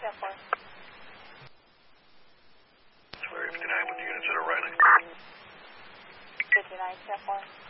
4. Area 59 with the units that are running. 59, 4.